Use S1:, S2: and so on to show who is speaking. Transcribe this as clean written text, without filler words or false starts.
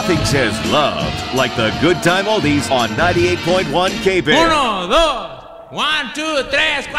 S1: Nothing says love like the good time oldies on 98.1 K-Bear.
S2: Uno, dos, 1, 2, 3, 4.